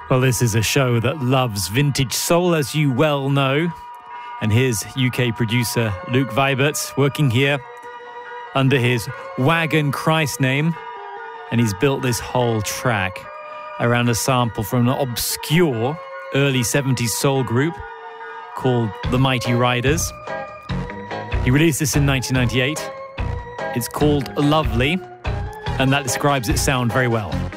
Well, this is a show that loves vintage soul, as you well know. And here's UK producer Luke Vibert working here under his Wagon Christ name. And he's built this whole track around a sample from an obscure early 70s soul group called The Mighty Riders. He released this in 1998. It's called Lovely, and that describes its sound very well.